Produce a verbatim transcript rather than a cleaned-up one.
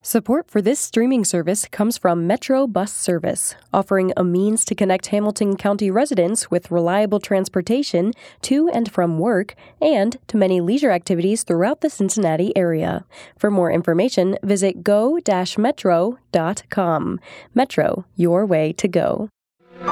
Support for this streaming service comes from Metro Bus Service, offering a means to connect Hamilton County residents with reliable transportation to and from work and to many leisure activities throughout the Cincinnati area. For more information, visit go dash metro dot com. Metro, your way to go.